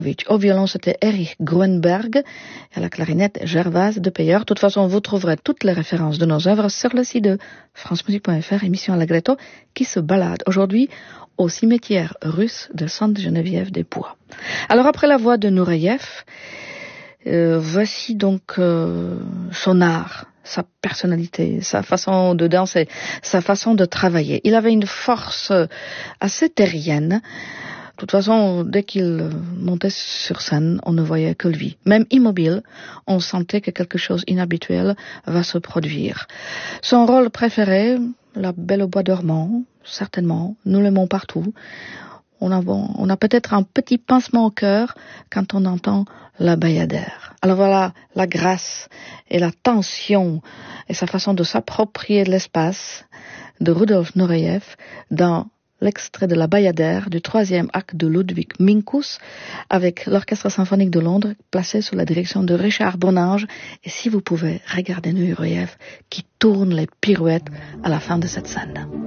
Au violon, c'était Erich Grönberg, et à la clarinette, Gervase de Peyer. De toute façon, vous trouverez toutes les références de nos œuvres sur le site de francemusique.fr, émission Allegretto, qui se balade aujourd'hui au cimetière russe de Sainte-Geneviève-des-Bois. Alors, après la voix de Nureyev, voici donc son art, sa personnalité, sa façon de danser, sa façon de travailler. Il avait une force assez terrienne. De toute façon, dès qu'il montait sur scène, on ne voyait que lui. Même immobile, on sentait que quelque chose d'inhabituel va se produire. Son rôle préféré, la Belle au bois dormant, certainement, nous l'aimons partout. On a peut-être un petit pincement au cœur quand on entend la Bayadère. Alors voilà la grâce et la tension et sa façon de s'approprier de l'espace de Rudolf Nureyev dans l'extrait de la Bayadère du 3e acte de Ludwig Minkus avec l'Orchestre symphonique de Londres placé sous la direction de Richard Bonange. Et si vous pouvez, regardez Nureyev qui tourne les pirouettes à la fin de cette scène.